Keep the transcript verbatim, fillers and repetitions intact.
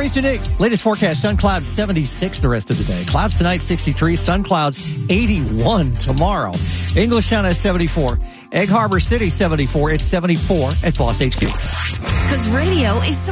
Maurice Dunique. Latest forecast, sun clouds seventy-six the rest of the day. Clouds tonight sixty-three, sun clouds eighty-one tomorrow. Englishtown has seventy-four. Egg Harbor City seventy-four. It's seventy-four at Boss H Q. Because radio is